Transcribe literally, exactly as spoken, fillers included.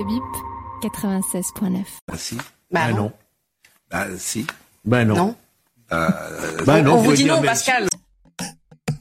Radio Bip quatre-vingt-seize neuf. Bah si. Bah, Ah non. non. Bah si. Ben non. Non. Euh, Ben non, On faut vous dit dire non, même Pascal.